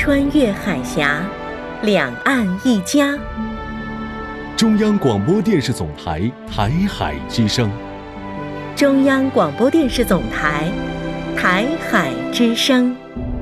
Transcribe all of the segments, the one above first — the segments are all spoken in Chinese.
穿越海峡，两岸一家。 中央广播电视总台台海之声。 中央广播电视总台台海之声。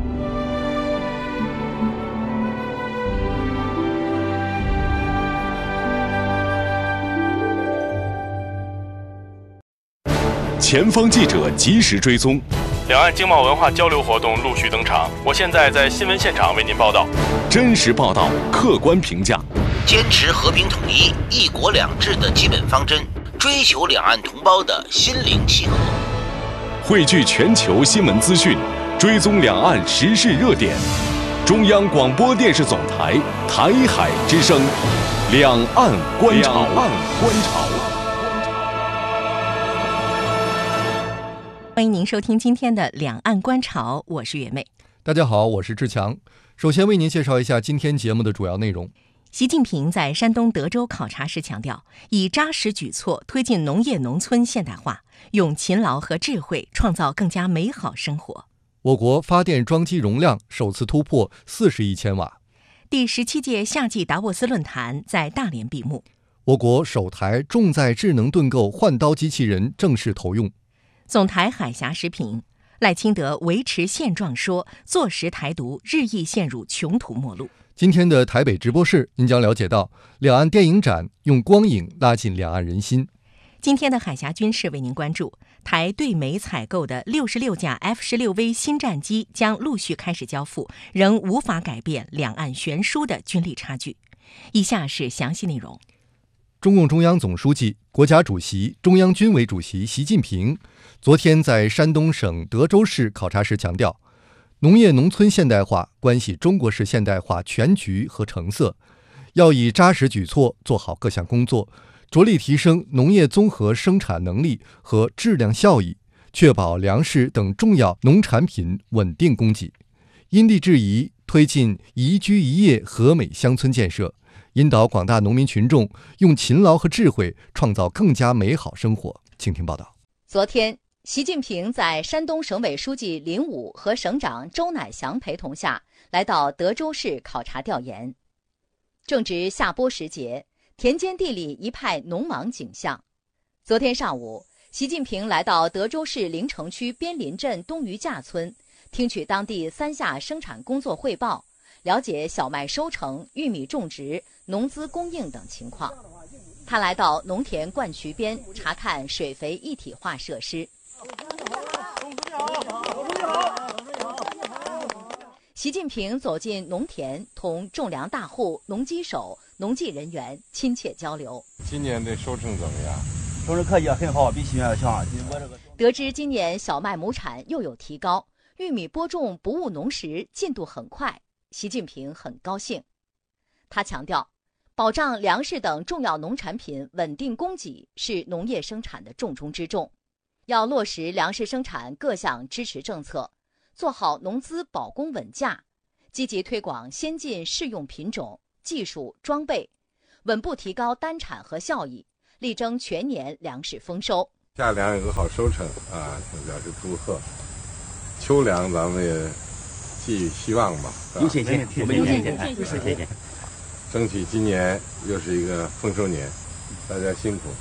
前方记者及时追踪， 两岸经贸文化交流活动陆续登场。我现在在新闻现场为您报道， 真实报道，客观评价， 坚持和平统一、一国两制的基本方针，追求两岸同胞的心灵契合， 汇聚全球新闻资讯，追踪两岸时事热点。中央广播电视总台台海之声，两岸观察。 欢迎您收听今天的两岸观潮，我是月妹。 大家好，我是志强。首先为您介绍一下今天节目的主要内容。 习近平在山东德州考察时强调，以扎实举措推进农业农村现代化，用勤劳和智慧创造更加美好生活。 我国发电装机容量首次突破40亿千瓦。 第17届夏季达沃斯论坛在大连闭幕。 我国首台重载智能盾构换刀机器人正式投用。 总台海峡时评，赖清德维持现状说，坐实台独日益陷入穷途末路。 今天的台北直播室，您将了解到两岸电影展用光影拉近两岸人心。 今天的海峡军事为您关注，台对美采购的66架 F-16V 新战机将陆续开始交付，仍无法改变两岸悬殊的军力差距。以下是详细内容。 中共中央总书记、国家主席、中央军委主席习近平昨天在山东省德州市考察时强调，农业农村现代化关系中国式现代化全局和成色，要以扎实举措做好各项工作，着力提升农业综合生产能力和质量效益，确保粮食等重要农产品稳定供给，因地制宜推进宜居宜业和美乡村建设，引导广大农民群众用勤劳和智慧创造更加美好生活。请听报道。 昨天，习近平在山东省委书记林武和省长周乃祥陪同下来到德州市考察调研。正值夏播时节，田间地里一派农忙景象。昨天上午，习近平来到德州市临城区边林镇东余架村，听取当地3下生产工作汇报，了解小麦收成、玉米种植、农资供应等情况。他来到农田灌渠边查看水肥一体化设施。习近平走进农田，同种粮大户、农机手、农技人员亲切交流。 今年的收成怎么样？ 收成可以很好，比去年要强。 得知今年小麦亩产又有提高，玉米播种不误农时进度很快，习近平很高兴。他强调，保障粮食等重要农产品稳定供给是农业生产的重中之重，要落实粮食生产各项支持政策，做好农资保供稳价，积极推广先进适用品种、技术、装备，稳步提高单产和效益，力争全年粮食丰收。 夏粮有个好收成啊，表示祝贺。秋粮咱们也寄予希望吧。 有信心，我们有信心， 争取今年又是一个丰收年，大家辛苦。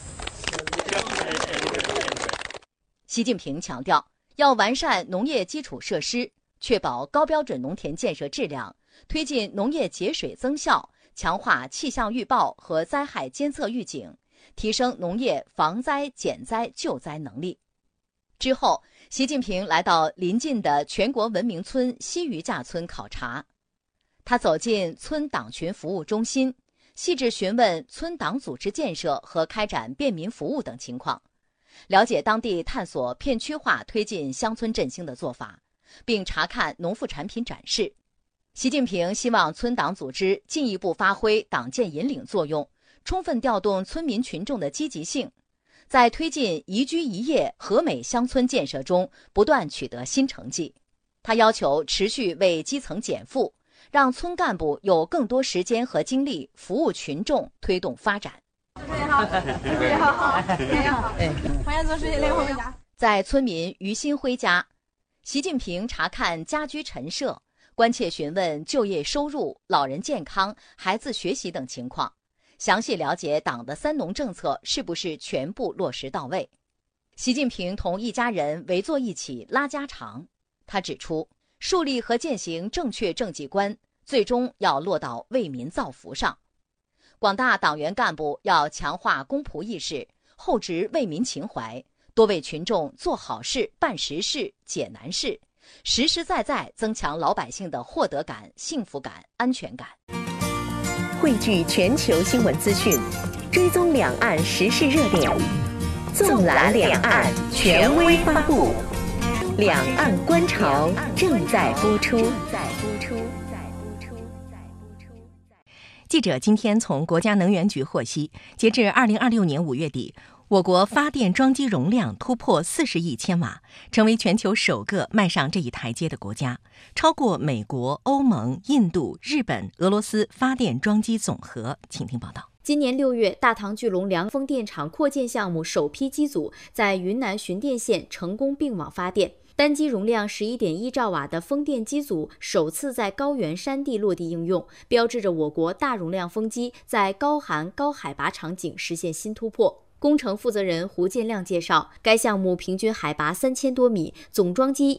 习近平强调，要完善农业基础设施，确保高标准农田建设质量，推进农业节水增效，强化气象预报和灾害监测预警，提升农业防灾减灾救灾能力。之后，习近平来到临近的全国文明村西余架村考察。他走进村党群服务中心，细致询问村党组织建设和开展便民服务等情况，了解当地探索片区化推进乡村振兴的做法，并查看农副产品展示。习近平希望村党组织进一步发挥党建引领作用，充分调动村民群众的积极性，在推进宜居宜业和美乡村建设中不断取得新成绩。他要求持续为基层减负，让村干部有更多时间和精力服务群众，推动发展。在村民于新辉家，习近平查看家居陈设， 关切询问就业收入、老人健康、孩子学习等情况，详细了解党的三农政策是不是全部落实到位。习近平同一家人围坐一起拉家常，他指出，树立和践行正确政绩观，最终要落到为民造福上。广大党员干部要强化公仆意识，厚植为民情怀，多为群众做好事、办实事、解难事，实实在在增强老百姓的获得感、幸福感、安全感。 汇聚全球新闻资讯，追踪两岸时事热点，纵览两岸，权威发布。两岸观潮正在播出。记者今天从国家能源局获悉，截至2026年5月底，我国发电装机容量突破40亿千瓦，成为全球首个迈上这一台阶的国家，超过美国、欧盟、印度、日本、俄罗斯发电装机总和。请听报道。 今年6月，大唐聚龙梁风电场扩建项目首批机组在云南循电县成功并网发电。单机容量11.1兆瓦的风电机组首次在高原山地落地应用，标志着我国大容量风机在高寒高海拔场景实现新突破。工程负责人胡建亮介绍，该项目平均海拔3000多米，总装机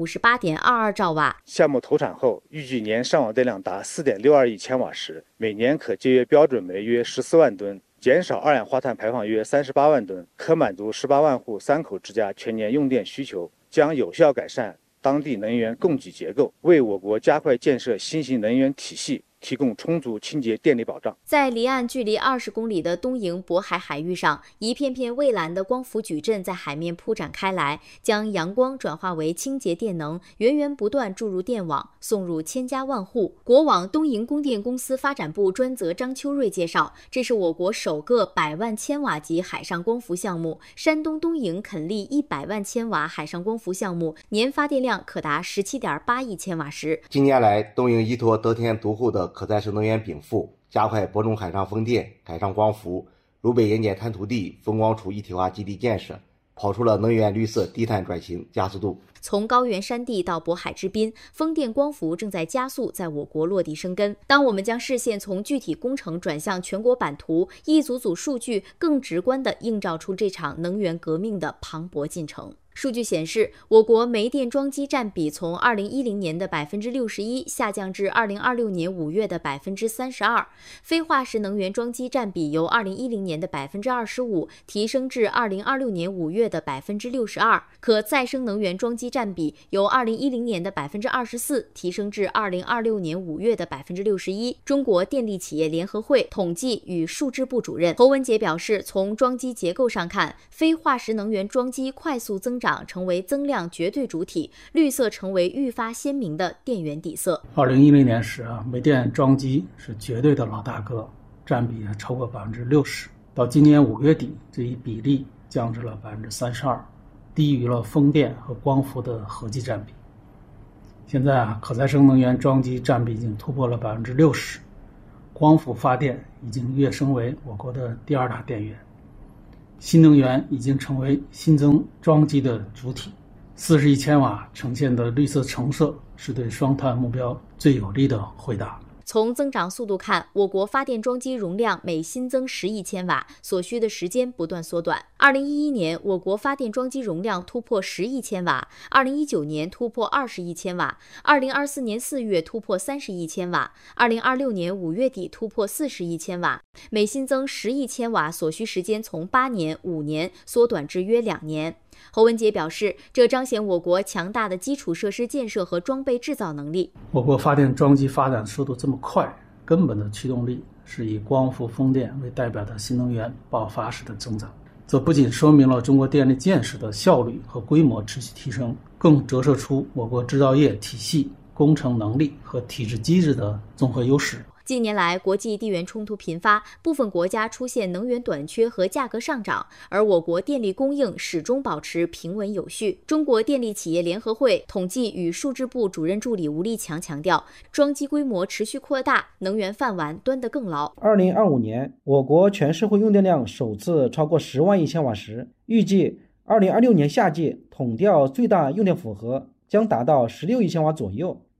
158.22兆瓦。 项目投产后，预计年上网电量达4.62亿千瓦时，每年可节约标准煤约14万吨，减少二氧化碳排放约38万吨，可满足18万户3口之家全年用电需求，将有效改善当地能源供给结构，为我国加快建设新型能源体系提供充足清洁电力保障。在离岸距离20公里的东营渤海海域上，一片片蔚蓝的光伏矩阵在海面铺展开来，将阳光转化为清洁电能，源源不断注入电网，送入千家万户。国网东营供电公司发展部专责张秋瑞介绍，这是我国首个100万千瓦级海上光伏项目，山东东营肯立100万千瓦海上光伏项目，年发电量可达17.8亿千瓦时。 近年来，东营依托得天独厚的可再生能源禀赋，加快播种海上风电、海上光伏、鲁北盐碱滩涂地、风光储一体化基地建设，跑出了能源绿色低碳转型加速度。从高原山地到渤海之滨，风电光伏正在加速在我国落地生根。当我们将视线从具体工程转向全国版图，一组组数据更直观地映照出这场能源革命的磅礴进程。数据显示，我国煤电装机占比从2010年的61%下降至2026年5月的32%，非化石能源装机占比由2010年的25%提升至2026年5月的62%，可再生能源装机占比由2010年的24%提升至2026年5月的61%。中国电力企业联合会统计与数支部主任侯文杰表示，从装机结构上看，非化石能源装机快速增长成为增量绝对主体，绿色成为愈发鲜明的电源底色。2010年时煤电装机是绝对的老大哥，占比超过60%。到今年5月底，这一比例降至了32%，低于了风电和光伏的合计占比。现在可再生能源装机占比已经突破了60%，光伏发电已经跃升为我国的第2大电源。新能源已经成为新增装机的主体，40亿千瓦呈现的绿色橙色是对双碳目标最有力的回答。从增长速度看，我国发电装机容量每新增10亿千瓦，所需的时间不断缩短。2011年，我国发电装机容量突破10亿千瓦；2019年突破20亿千瓦；2024年4月突破30亿千瓦；2026年5月底突破40亿千瓦。每新增10亿千瓦所需时间从8年、5年缩短至约2年。侯文杰表示，这彰显我国强大的基础设施建设和装备制造能力。我国发电装机发展速度这么快，根本的驱动力是以光伏、风电为代表的新能源爆发式的增长。这不仅说明了中国电力建设的效率和规模持续提升，更折射出我国制造业体系、工程能力和体制机制的综合优势。近年来，国际地缘冲突频发，部分国家出现能源短缺和价格上涨，而我国电力供应始终保持平稳有序。中国电力企业联合会统计与数支部主任助理吴立强强调，装机规模持续扩大，能源饭碗端得更牢。2025年，我国全社会用电量首次超过10万亿千瓦时，预计2026年夏季统调最大用电负荷将达到16亿千瓦左右。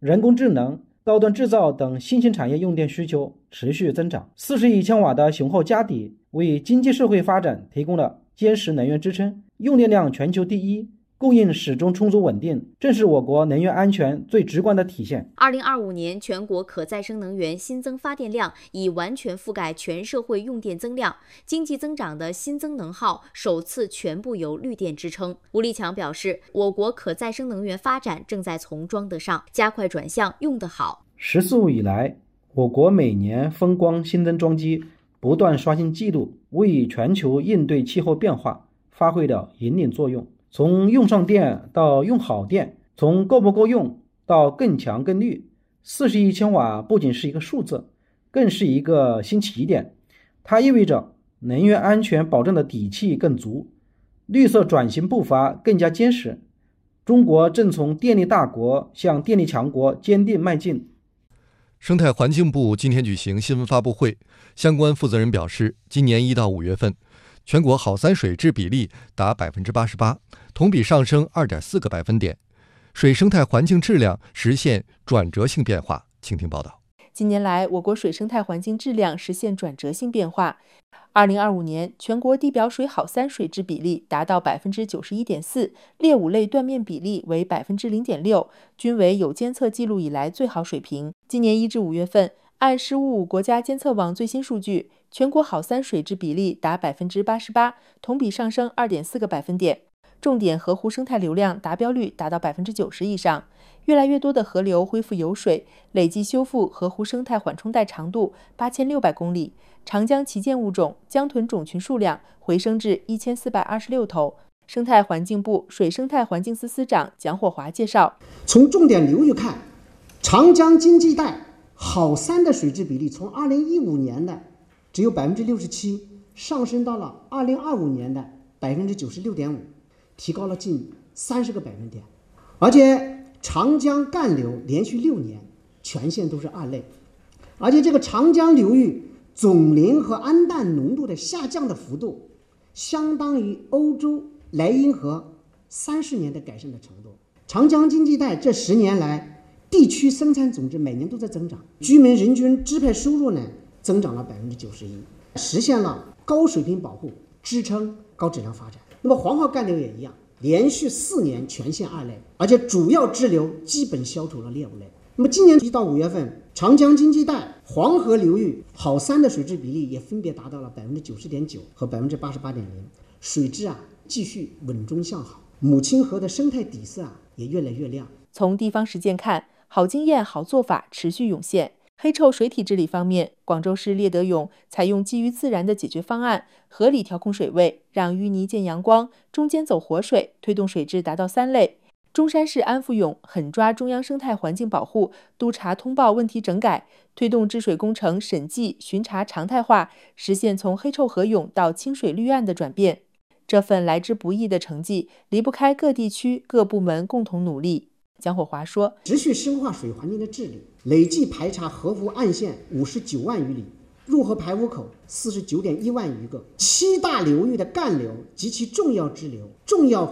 人工智能、高端制造等新兴产业用电需求持续增长，40亿千瓦的雄厚家底为经济社会发展提供了坚实能源支撑。用电量全球第一，供应始终充足稳定，正是我国能源安全最直观的体现。 2025年全国可再生能源新增发电量已完全覆盖全社会用电增量，经济增长的新增能耗首次全部由绿电支撑。吴立强表示，我国可再生能源发展正在从装得上加快转向用得好。 14五以来，我国每年风光新增装机不断刷新纪录，为全球应对气候变化发挥了引领作用。从用上电到用好电，从够不够用到更强更绿，40亿千瓦不仅是一个数字，更是一个新起点。它意味着能源安全保障的底气更足，绿色转型步伐更加坚实。中国正从电力大国向电力强国坚定迈进。 生态环境部今天举行新闻发布会，相关负责人表示，今年1到5月份，全国好3水质比例达 88%， 同比上升 2.4个百分点，水生态环境质量实现转折性变化。请听报道。 近年来，我国水生态环境质量实现转折性变化。2025年，全国地表水好3水质比例达到 91.4%， 劣5类断面比例为 0.6%， 均为有监测记录以来最好水平。今年1至5月份，按15国家监测网最新数据，全国好3水质比例达 88%， 同比上升 2.4个百分点。重点河湖生态流量达标率达到 90% 以上，越来越多的河流恢复有水，累计修复河湖生态缓冲带长度8600公里，长江旗舰物种江豚种群数量回升至1426头。生态环境部水生态环境司司长蒋火华介绍， 从重点流域看，长江经济带好3的水质比例从2015年的只有 67%， 上升到了2025年的 96.5%， 提高了近30个百分点。而且长江干流连续6年全线都是2类，而且这个长江流域总磷和氨氮浓度的下降的幅度，相当于欧洲莱茵河30年的改善的程度。长江经济带这10年来，地区生产总值每年都在增长，居民人均支配收入呢增长了 91%， 实现了高水平保护，支撑高质量发展。那么黄河干流也一样，连续4年全线2类，而且主要支流基本消除了劣5类。那么今年1到5月份，长江经济带黄河流域好3的水质比例也分别达到了 90.9% 和 88.0%， 水质继续稳中向好，母亲河的生态底色也越来越亮。 从地方实践看，好经验、好做法持续涌现。黑臭水体治理方面，广州市猎德涌采用基于自然的解决方案，合理调控水位，让淤泥见阳光，中间走活水，推动水质达到3类。中山市安福涌狠抓中央生态环境保护，督查通报问题整改，推动治水工程审计巡查常态化，实现从黑臭河涌到清水绿岸的转变。这份来之不易的成绩，离不开各地区各部门共同努力。蒋火华说， 持续深化水环境的治理，累计排查河湖岸线59万余里，入河排污口49.1万余个，7大流域的干流及其重要支流、重要